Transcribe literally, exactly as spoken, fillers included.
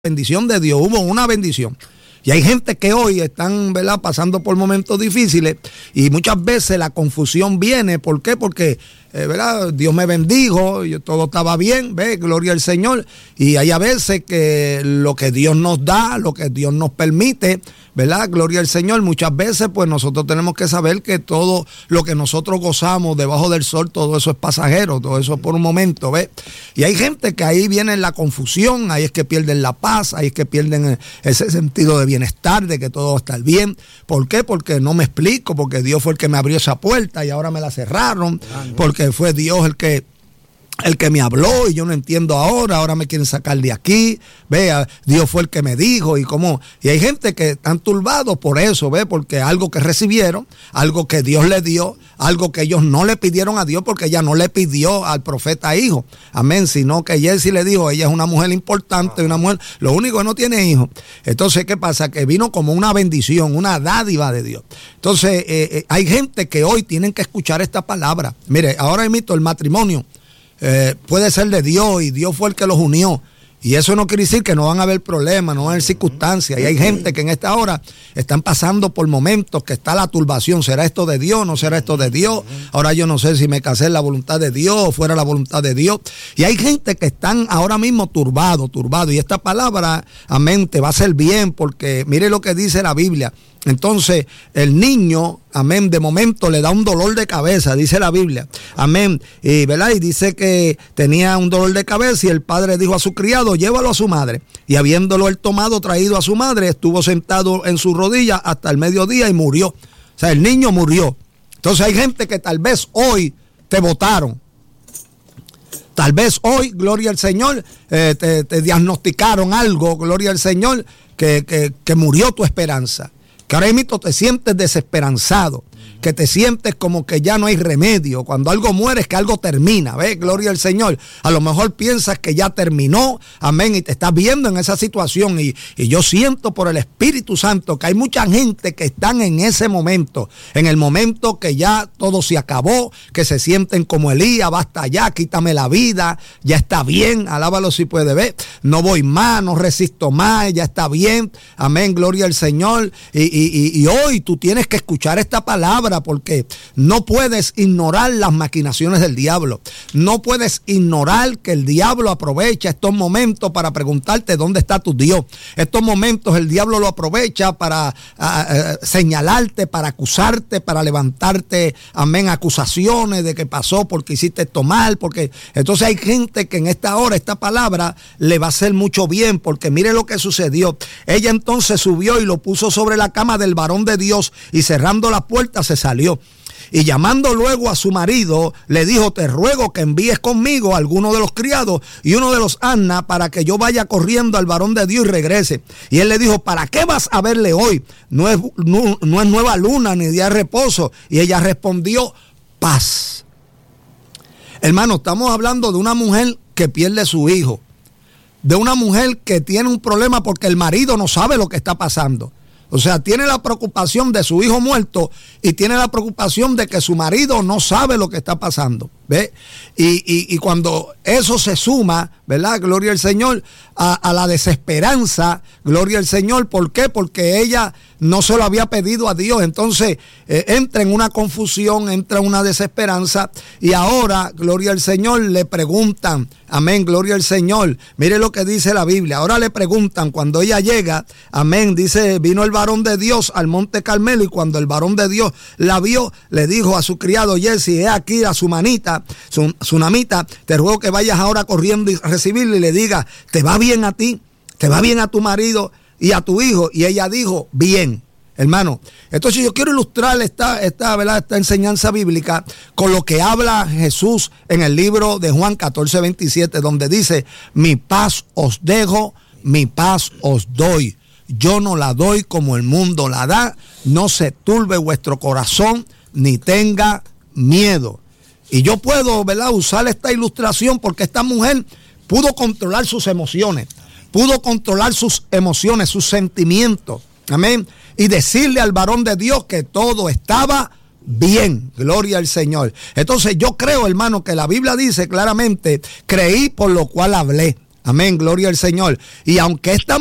bendición de Dios, hubo una bendición. Y hay gente que hoy están, ¿verdad?, pasando por momentos difíciles y muchas veces la confusión viene. ¿Por qué? Porque, eh, ¿verdad?, Dios me bendijo, yo, todo estaba bien, ¿ve? Gloria al Señor. Y hay a veces que lo que Dios nos da, lo que Dios nos permite, ¿verdad? Gloria al Señor. Muchas veces, pues nosotros tenemos que saber que todo lo que nosotros gozamos debajo del sol, todo eso es pasajero, todo eso es por un momento, ¿ves? Y hay gente que ahí viene la confusión, ahí es que pierden la paz, ahí es que pierden ese sentido de bienestar, de que todo va a estar bien. ¿Por qué? Porque no me explico, porque Dios fue el que me abrió esa puerta y ahora me la cerraron, porque fue Dios el que el que me habló y yo no entiendo ahora, ahora me quieren sacar de aquí, vea, Dios fue el que me dijo y cómo, y hay gente que están turbados por eso, ve, porque algo que recibieron, algo que Dios le dio, algo que ellos no le pidieron a Dios, porque ella no le pidió al profeta hijo, amén, sino que Jessy le dijo, ella es una mujer importante, una mujer, lo único que no tiene hijos. Entonces, ¿qué pasa? Que vino como una bendición, una dádiva de Dios. Entonces, eh, eh, hay gente que hoy tienen que escuchar esta palabra. Mire, ahora mismo el matrimonio Eh, puede ser de Dios y Dios fue el que los unió. Y eso no quiere decir que no van a haber problemas, no van a haber circunstancias. Y hay gente que en esta hora están pasando por momentos que está la turbación. ¿Será esto de Dios? ¿No será esto de Dios? Ahora yo no sé si me casé en la voluntad de Dios o fuera la voluntad de Dios. Y hay gente que están ahora mismo turbados, turbados. Y esta palabra, amén, te va a hacer bien porque mire lo que dice la Biblia. Entonces, el niño, amén, de momento le da un dolor de cabeza, dice la Biblia, amén, y, ¿verdad? Y dice que tenía un dolor de cabeza y el padre dijo a su criado, llévalo a su madre. Y habiéndolo él tomado, traído a su madre, estuvo sentado en su rodilla hasta el mediodía y murió. O sea, el niño murió. Entonces hay gente que tal vez hoy te votaron. Tal vez hoy, gloria al Señor, eh, te, te diagnosticaron algo, gloria al Señor, que, que, que murió tu esperanza. Que ahora mismo te sientes desesperanzado, que te sientes como que ya no hay remedio. Cuando algo muere es que algo termina, ¿ves? Gloria al Señor. A lo mejor piensas que ya terminó, amén, y te estás viendo en esa situación. Y, y yo siento por el Espíritu Santo que hay mucha gente que están en ese momento, en el momento que ya todo se acabó, que se sienten como Elías, basta ya, quítame la vida, ya está bien, alábalo si puede ver, no voy más, no resisto más, ya está bien, amén, gloria al Señor. Y, y, y, y hoy tú tienes que escuchar esta palabra, porque no puedes ignorar las maquinaciones del diablo. No puedes ignorar que el diablo aprovecha estos momentos para preguntarte dónde está tu Dios. Estos momentos el diablo lo aprovecha para uh, uh, señalarte, para acusarte, para levantarte, amén, acusaciones de que pasó porque hiciste esto mal, porque entonces hay gente que en esta hora esta palabra le va a hacer mucho bien, porque mire lo que sucedió. Ella entonces subió y lo puso sobre la cama del varón de Dios y cerrando la puerta se salió. Y llamando luego a su marido, le dijo, te ruego que envíes conmigo a alguno de los criados y uno de los asnas para que yo vaya corriendo al varón de Dios y regrese. Y él le dijo, ¿para qué vas a verle hoy? No es, no, no es nueva luna ni día de reposo. Y ella respondió, paz. Hermano, estamos hablando de una mujer que pierde su hijo, de una mujer que tiene un problema porque el marido no sabe lo que está pasando. O sea, tiene la preocupación de su hijo muerto y tiene la preocupación de que su marido no sabe lo que está pasando. ¿Ve? Y, y, y cuando eso se suma, ¿verdad? Gloria al Señor, a, a la desesperanza, gloria al Señor. ¿Por qué? Porque ella no se lo había pedido a Dios. Entonces eh, entra en una confusión, entra en una desesperanza y ahora, gloria al Señor, le preguntan, amén, gloria al Señor. Mire lo que dice la Biblia. Ahora le preguntan, cuando ella llega, amén, dice, vino el varón de Dios al monte Carmelo y cuando el varón de Dios la vio, le dijo a su criado Jessy, he aquí a su manita, Su, Tsunamita, te ruego que vayas ahora corriendo y recibirle y le diga, ¿te va bien a ti? ¿Te va bien a tu marido y a tu hijo? Y ella dijo, bien, hermano. Entonces yo quiero ilustrar esta, esta, ¿verdad?, esta enseñanza bíblica con lo que habla Jesús en el libro de Juan catorce veintisiete, donde dice, mi paz os dejo, mi paz os doy. Yo no la doy como el mundo la da, no se turbe vuestro corazón, ni tenga miedo. Y yo puedo, ¿verdad?, usar esta ilustración porque esta mujer pudo controlar sus emociones, pudo controlar sus emociones, sus sentimientos, amén, y decirle al varón de Dios que todo estaba bien, gloria al Señor. Entonces yo creo, hermano, que la Biblia dice claramente, creí por lo cual hablé. Amén, gloria al Señor. Y aunque esta